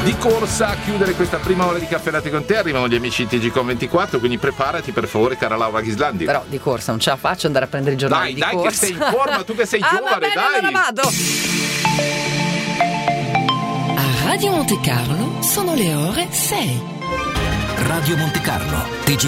di corsa a chiudere questa prima ora di Caffè Latte con te. Arrivano gli amici di TGcom24, quindi preparati per favore, cara Laura Ghislandi. Però di corsa non ce la faccio andare a prendere i giornali di corsa. Dai, che sei in forma, tu che sei giovane, vabbè, dai. Allora vado. A Radio Monte Carlo sono le ore 6. Radio Monte Carlo,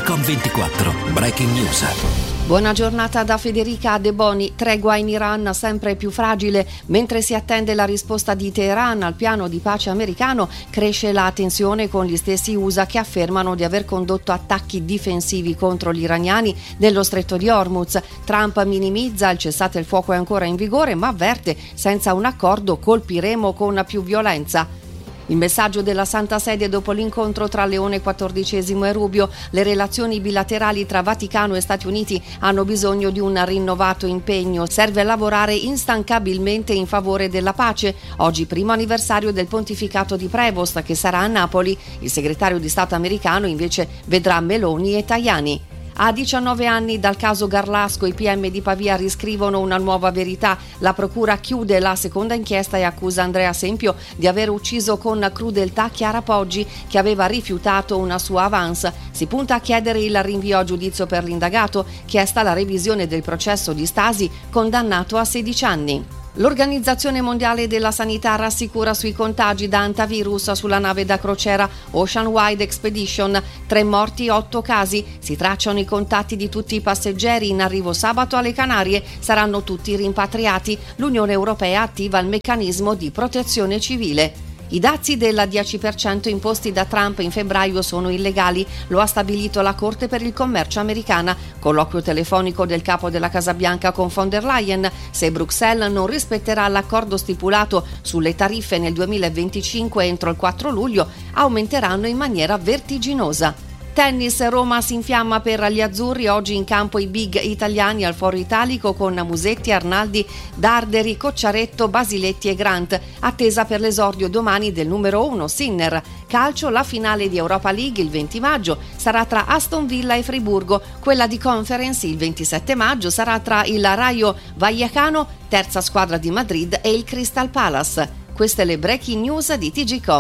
TGcom24, Breaking News. Buona giornata da Federica De Boni. Tregua in Iran sempre più fragile. Mentre si attende la risposta di Teheran al piano di pace americano, cresce la tensione con gli stessi USA che affermano di aver condotto attacchi difensivi contro gli iraniani nello stretto di Hormuz. Trump minimizza, il cessate il fuoco è ancora in vigore, ma avverte: senza un accordo colpiremo con più violenza. Il messaggio della Santa Sede dopo l'incontro tra Leone XIV e Rubio: le relazioni bilaterali tra Vaticano e Stati Uniti hanno bisogno di un rinnovato impegno. Serve lavorare instancabilmente in favore della pace. Oggi primo anniversario del pontificato di Prevost, che sarà a Napoli. Il segretario di Stato americano invece vedrà Meloni e Tajani. A 19 anni dal caso Garlasco, i PM di Pavia riscrivono una nuova verità. La procura chiude la seconda inchiesta e accusa Andrea Sempio di aver ucciso con crudeltà Chiara Poggi, che aveva rifiutato una sua avance. Si punta a chiedere il rinvio a giudizio per l'indagato, chiesta la revisione del processo di Stasi, condannato a 16 anni. L'Organizzazione Mondiale della Sanità rassicura sui contagi da antivirus sulla nave da crociera Ocean Wide Expedition. 3 morti, 8 casi. Si tracciano i contatti di tutti i passeggeri in arrivo sabato alle Canarie. Saranno tutti rimpatriati. L'Unione Europea attiva il meccanismo di protezione civile. I dazi del 10% imposti da Trump in febbraio sono illegali, lo ha stabilito la Corte per il commercio americana. Colloquio telefonico del capo della Casa Bianca con von der Leyen. Se Bruxelles non rispetterà l'accordo stipulato sulle tariffe nel 2025 entro il 4 luglio, aumenteranno in maniera vertiginosa. Tennis, Roma si infiamma per gli azzurri. Oggi in campo i big italiani al Foro Italico con Musetti, Arnaldi, Darderi, Cocciaretto, Basiletti e Grant. Attesa per l'esordio domani del numero 1 Sinner. Calcio, la finale di Europa League il 20 maggio sarà tra Aston Villa e Friburgo. Quella di Conference il 27 maggio sarà tra il Rayo Vallecano, terza squadra di Madrid, e il Crystal Palace. Queste le breaking news di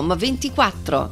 TGcom24.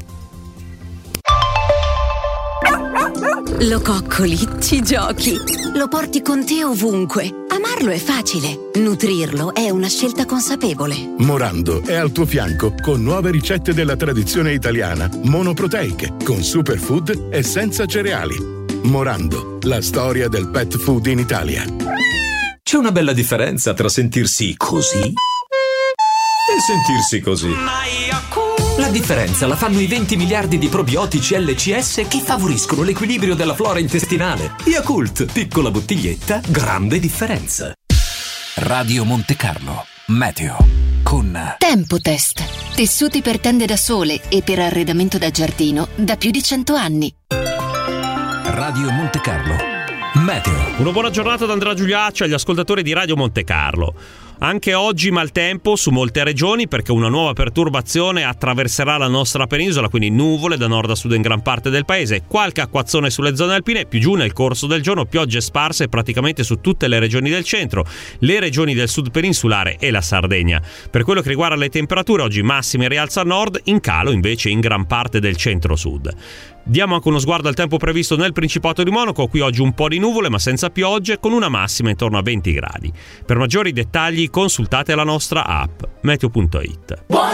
Lo coccoli, ci giochi, lo porti con te ovunque. Amarlo è facile, nutrirlo è una scelta consapevole. Morando è al tuo fianco con nuove ricette della tradizione italiana, monoproteiche, con superfood e senza cereali. Morando, la storia del pet food in Italia. C'è una bella differenza tra sentirsi così e sentirsi così. La differenza la fanno i 20 miliardi di probiotici LCS che favoriscono l'equilibrio della flora intestinale. Yakult, piccola bottiglietta, grande differenza. Radio Monte Carlo, meteo, con Tempo Test. Tessuti per tende da sole e per arredamento da giardino da più di 100 anni. Radio Monte Carlo, meteo. Una buona giornata da Andrea Giuliaccio agli ascoltatori di Radio Monte Carlo. Anche oggi maltempo su molte regioni perché una nuova perturbazione attraverserà la nostra penisola, quindi nuvole da nord a sud in gran parte del paese, qualche acquazzone sulle zone alpine, più giù nel corso del giorno piogge sparse praticamente su tutte le regioni del centro, le regioni del sud peninsulare e la Sardegna. Per quello che riguarda le temperature, oggi massime in rialzo a nord, in calo invece in gran parte del centro-sud. Diamo anche uno sguardo al tempo previsto nel Principato di Monaco, qui oggi un po' di nuvole ma senza piogge, con una massima intorno a 20 gradi. Per maggiori dettagli consultate la nostra app meteo.it.